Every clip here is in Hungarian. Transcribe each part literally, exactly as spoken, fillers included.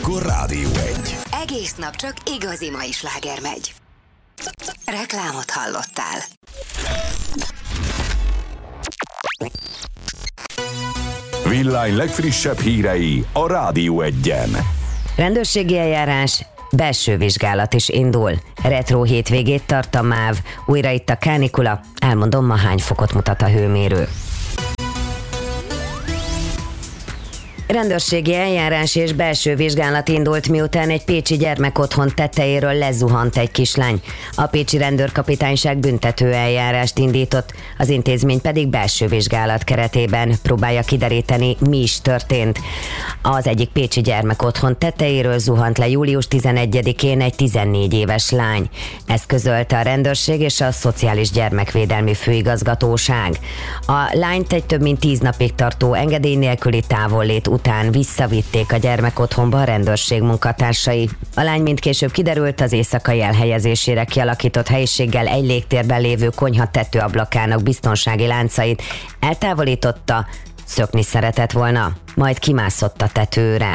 akkor Rádió egy. Egész nap csak igazi mai sláger megy. Reklámot hallottál. Villány legfrissebb hírei a Rádió egyen. Rendőrségi eljárás, belső vizsgálat is indul. Retro hétvégét tart a MÁV, újra itt a kánikula, elmondom ma hány fokot mutat a hőmérő. Rendőrségi eljárás és belső vizsgálat indult, miután egy pécsi gyermekotthon tetejéről lezuhant egy kislány. A pécsi rendőrkapitányság büntető eljárást indított, az intézmény pedig belső vizsgálat keretében próbálja kideríteni, mi is történt. Az egyik pécsi gyermekotthon tetejéről zuhant le július tizenegyedikén egy tizennégy éves lány. Ezt közölte a rendőrség és a Szociális Gyermekvédelmi Főigazgatóság. A lányt egy több mint tíz napig tartó engedély nélküli távollét után visszavitték a gyermekotthonba a rendőrség munkatársai. A lány, mint később kiderült, az éjszakai elhelyezésére kialakított helyiséggel egy légtérben lévő konyha tetőablakának biztonsági láncait eltávolította, szökni szeretett volna, majd kimászott a tetőre.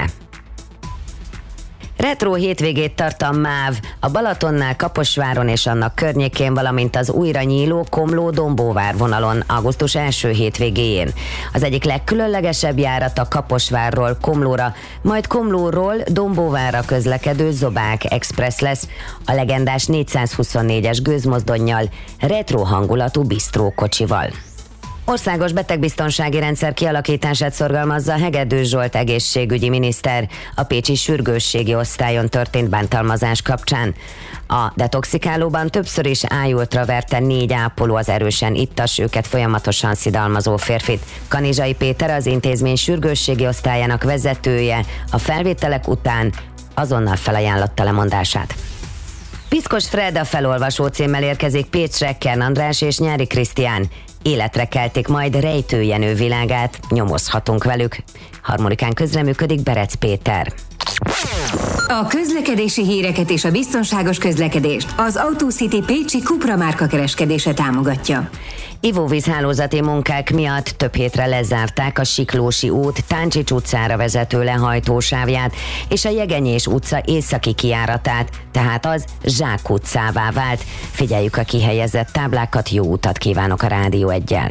Retro hétvégét tart a MÁV, a Balatonnál, Kaposváron és annak környékén, valamint az újra nyíló Komló-Dombóvár vonalon augusztus első hétvégéjén. Az egyik legkülönlegesebb járat a Kaposvárról Komlóra, majd Komlóról Dombóvárra közlekedő Zobák Express lesz, a legendás négyszázhuszonnégyes gőzmozdonnyal, retro hangulatú bisztrókocsival. Országos betegbiztonsági rendszer kialakítását szorgalmazza Hegedűs Zsolt egészségügyi miniszter a pécsi sürgősségi osztályon történt bántalmazás kapcsán. A detoxikálóban többször is ájultra verte négy ápoló az erősen ittas, őket folyamatosan szidalmazó férfit. Kanizsai Péter, az intézmény sürgősségi osztályának vezetője, a felvételek után azonnal felajánlotta lemondását. Piszkos Fred a felolvasó címmel érkezik Pécsre, Kern András és Nyári Krisztián. Életre keltik majd Rejtő Jenő világát, nyomozhatunk velük. Harmonikán közreműködik Berec Péter. A közlekedési híreket és a biztonságos közlekedést az AutoCity pécsi Cupra márka kereskedése támogatja. Ivóvízhálózati munkák miatt több hétre lezárták a Siklósi út Táncsics utcára vezető lehajtósávját és a Jegenyés utca északi kijáratát, tehát az Zsák utcává vált. Figyeljük a kihelyezett táblákat, jó utat kívánok a Rádió eggyel.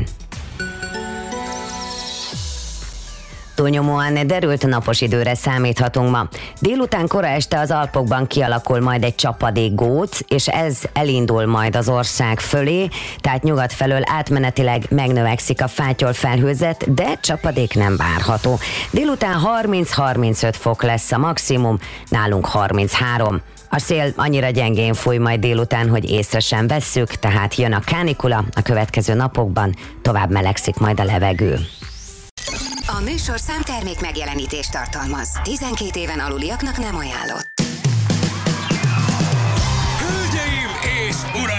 Túlnyomóan derült napos időre számíthatunk ma. Délután kora este az Alpokban kialakul majd egy csapadékgóc, és ez elindul majd az ország fölé, tehát nyugat felől átmenetileg megnövekszik a fátyol-felhőzet, de csapadék nem várható. Délután harminc-harmincöt fok lesz a maximum, nálunk harminchárom. A szél annyira gyengén fúj majd délután, hogy észre sem vesszük, tehát jön a kánikula, a következő napokban tovább melegszik majd a levegő. A műsorszám termék megjelenítést tartalmaz. tizenkét éven aluliaknak nem ajánlott. Hölgyeim és uraim!